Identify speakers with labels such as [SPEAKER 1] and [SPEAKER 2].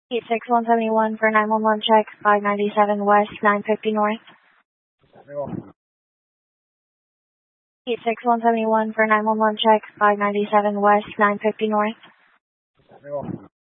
[SPEAKER 1] 86171 for 911 check, 597 West, 950 North. 86171 for 911 check, 597 West, 950 North.